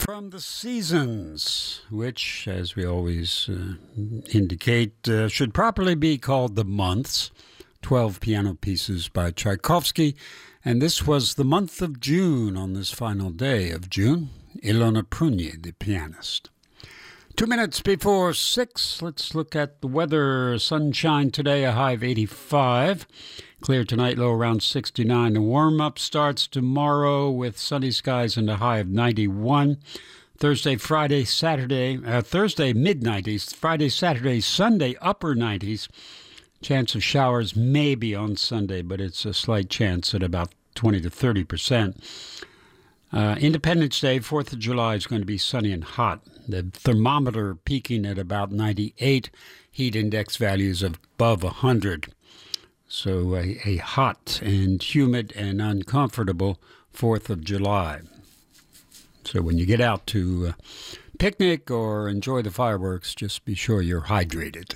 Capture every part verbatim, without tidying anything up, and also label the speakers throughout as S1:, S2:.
S1: From the Seasons, which, as we always uh, indicate, uh, should properly be called the months. twelve piano pieces by Tchaikovsky. And this was the month of June on this final day of June. Ilona Prunier, the pianist. Two minutes before six, let's look at the weather. Sunshine today, a high of eighty-five. Clear tonight, low around sixty-nine. The warm-up starts tomorrow with sunny skies and a high of ninety-one. Thursday, Friday, Saturday, uh, Thursday, mid-nineties. Friday, Saturday, Sunday, upper nineties. Chance of showers maybe on Sunday, but it's a slight chance at about twenty to thirty percent. Uh, Independence Day, fourth of July, is going to be sunny and hot. The thermometer peaking at about ninety-eight, heat index values of above one hundred. So a, a hot and humid and uncomfortable fourth of July. So when you get out to uh, picnic or enjoy the fireworks, just be sure you're hydrated.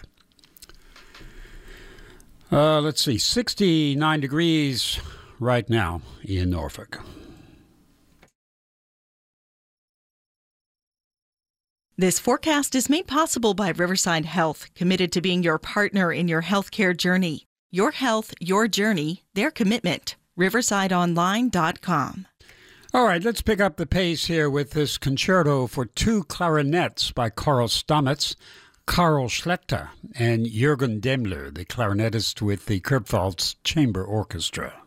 S1: Uh, let's see, sixty-nine degrees right now in Norfolk.
S2: This forecast is made possible by Riverside Health, committed to being your partner in your healthcare journey. Your health, your journey, their commitment. riverside online dot com.
S1: All right, let's pick up the pace here with this concerto for two clarinets by Karl Stamitz, Karl Schlechter, and Jürgen Demmler, the clarinetist with the Kurpfalz Chamber Orchestra.